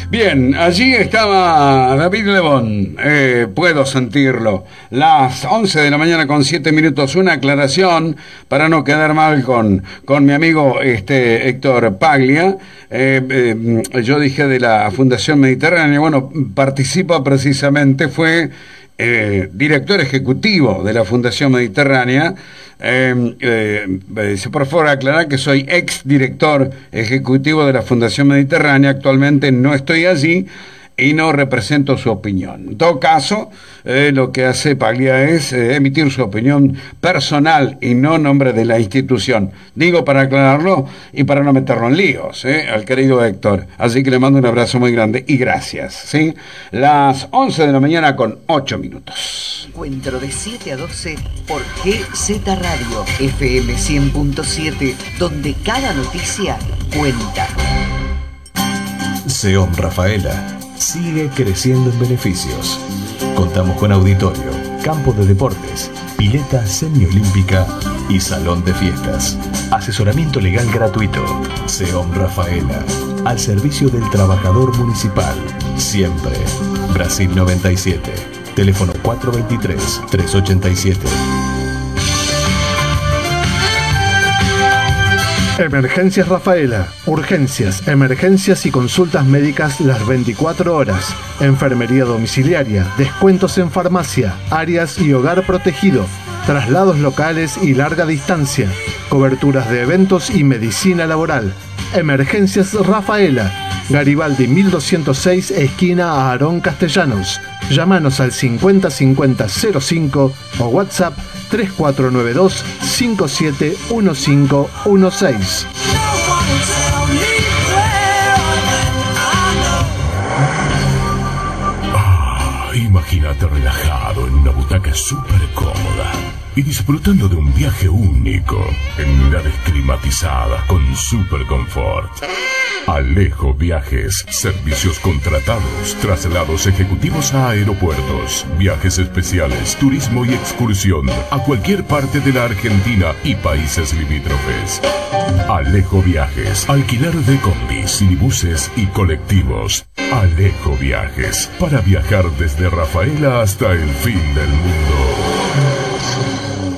Bien, allí estaba David Lebón, puedo sentirlo. Las 11 de la mañana con 7 minutos, una aclaración para no quedar mal con mi amigo Héctor Paglia. Yo dije de la Fundación Mediterránea, bueno, participa precisamente, fue director ejecutivo de la Fundación Mediterránea. Por favor aclarar que soy ex director ejecutivo de la Fundación Mediterránea. Actualmente no estoy allí y no represento su opinión. En todo caso, lo que hace Paglia es emitir su opinión personal y no en nombre de la institución. Digo para aclararlo y para no meterlo en líos, al querido Héctor. Así que le mando un abrazo muy grande y gracias, ¿sí? Las 11 de la mañana con 8 minutos. Encuentro de 7 a 12 por GZ Radio, FM 100.7, donde cada noticia cuenta. SEOM Rafaela sigue creciendo en beneficios. Contamos con auditorio, campo de deportes, pileta semiolímpica y salón de fiestas. Asesoramiento legal gratuito. SEOM Rafaela, al servicio del trabajador municipal. Siempre. Brasil 97. Teléfono 423-387. Emergencias Rafaela. Urgencias, emergencias y consultas médicas las 24 horas. Enfermería domiciliaria, descuentos en farmacia, áreas y hogar protegido, traslados locales y larga distancia, coberturas de eventos y medicina laboral. Emergencias Rafaela. Garibaldi 1206, esquina Aarón Castellanos. Llámanos al 505005 o WhatsApp 3492 571516. Imagínate relajado en una butaca súper cómoda y disfrutando de un viaje único en unidades climatizadas con súper confort. Alejo Viajes, servicios contratados, traslados ejecutivos a aeropuertos, viajes especiales, turismo y excursión a cualquier parte de la Argentina y países limítrofes. Alejo Viajes, alquiler de combis, minibuses y colectivos. Alejo Viajes, para viajar desde Rafaela hasta el fin del mundo.